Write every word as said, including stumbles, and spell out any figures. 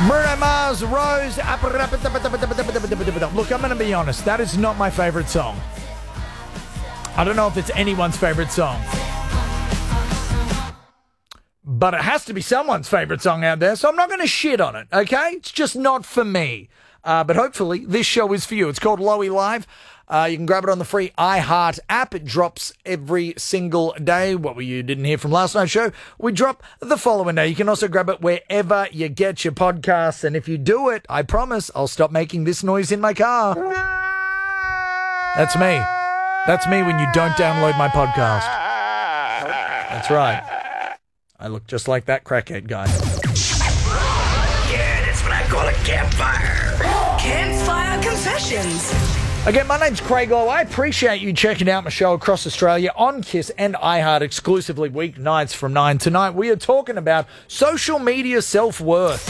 Bruno Mars, Rose. Look, I'm going to be honest. That is not my favourite song. I don't know if it's anyone's favourite song. But it has to be someone's favourite song out there, so I'm not going to shit on it, okay? It's just not for me. Uh, but hopefully this show is for you. It's called Lowy Live. Uh, you can grab it on the free iHeart app. It drops every single day. What you didn't hear from last night's show, we drop the following day. You can also grab it wherever you get your podcasts. And if you do it, I promise I'll stop making this noise in my car. That's me. That's me when you don't download my podcast. That's right. I look just like that crackhead guy. Yeah, that's what I call a campfire. Campfire Confessions. Again, my name's Craig Lowe. I appreciate you checking out my show across Australia on Kiss and iHeart exclusively weeknights from nine. Tonight, we are talking about social media self-worth.